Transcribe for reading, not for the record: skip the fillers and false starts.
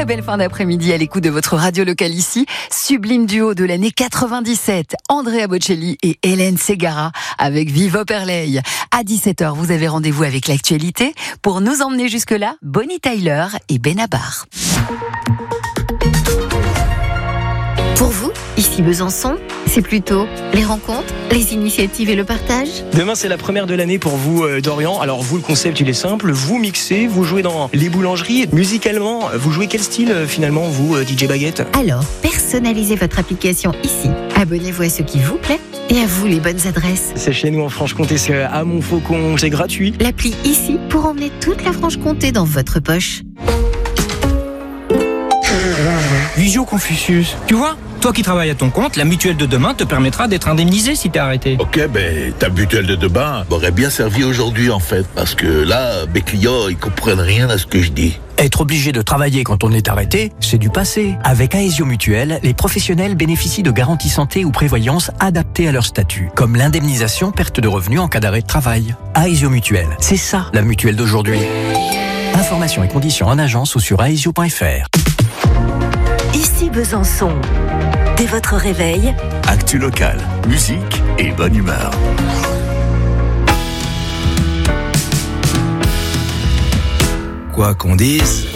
Très belle fin d'après-midi à l'écoute de votre radio locale ici. Sublime duo de l'année 97, Andrea Bocelli et Hélène Ségara avec Viva per lei. À 17h, vous avez rendez-vous avec l'actualité. Pour nous emmener jusque-là, Bonnie Tyler et Benabar. Pour vous, ici Besançon, c'est plutôt les rencontres, les initiatives et le partage. Demain, c'est la première de l'année pour vous, Dorian. Alors, vous, le concept, il est simple. Vous mixez, vous jouez dans les boulangeries. Musicalement, vous jouez quel style, finalement, vous, DJ Baguette ? Alors, personnalisez votre application ici. Abonnez-vous à ce qui vous plaît et à vous les bonnes adresses. C'est chez nous en Franche-Comté, c'est à Montfaucon, c'est gratuit. L'appli ici pour emmener toute la Franche-Comté dans votre poche. Visio Confucius. Tu vois, toi qui travailles à ton compte, la mutuelle de demain te permettra d'être indemnisé si t'es arrêté. Ok, ta mutuelle de demain m'aurait bien servi aujourd'hui en fait, parce que là, mes clients, ils comprennent rien à ce que je dis. Être obligé de travailler quand on est arrêté, c'est du passé. Avec Aesio Mutuelle, les professionnels bénéficient de garanties santé ou prévoyance adaptées à leur statut, comme l'indemnisation perte de revenus en cas d'arrêt de travail. Aesio Mutuelle, c'est ça la mutuelle d'aujourd'hui. Informations et conditions en agence ou sur aesio.fr. Ici Besançon. Dès votre réveil, actu local, musique et bonne humeur. Quoi qu'on dise.